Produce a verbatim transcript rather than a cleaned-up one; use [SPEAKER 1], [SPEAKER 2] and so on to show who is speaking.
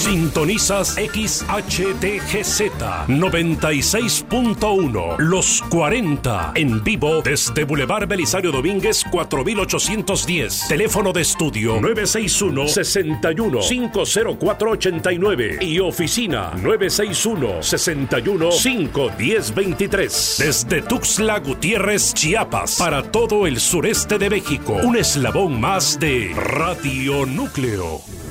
[SPEAKER 1] Sintonizas X H T G Z noventa y seis punto uno, Los cuarenta, en vivo desde Boulevard Belisario Domínguez cuatro mil ochocientos diez. Teléfono de estudio nueve seis uno, seis uno, cinco cero cuatro, ocho nueve y oficina nueve seis uno, seis uno, cinco uno cero, dos tres. Desde Tuxtla Gutiérrez, Chiapas, para todo el sureste de México, un eslabón más de Radio Núcleo.